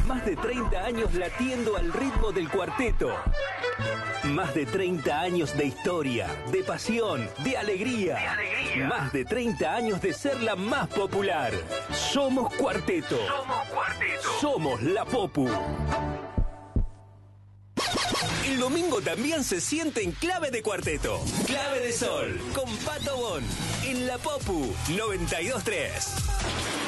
Más de 30 años latiendo al ritmo del cuarteto. Más de 30 años de historia, de pasión, de alegría. Más de 30 años de ser la más popular. Somos Cuarteto. Somos la Popu. El domingo también se siente en Clave de Cuarteto. Clave de Sol, con Pato Bon, en la Popu 92.3.